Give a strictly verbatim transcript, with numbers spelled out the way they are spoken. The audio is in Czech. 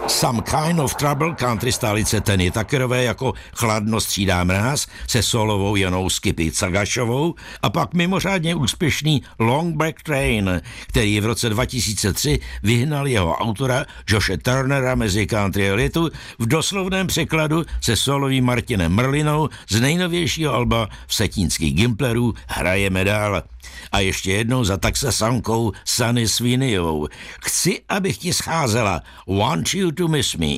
Some Kind of Trouble country stálice Teny Tuckerové jako Chladno střídá mráz se solovou Janou Skippy Cagašovou a pak mimořádně úspěšný Long Black Train, který v roce dva tisíce tři vyhnal jeho autora Joshe Turnera mezi country elitu v doslovném překladu se solovým Martinem Mrlinou z nejnovějšího alba Vsetínských Gimplerů Hrajeme dál. A ještě jednou za Texasankou Sunny Sweeneyovou. Chci, abych ti scházela. Want you to miss me.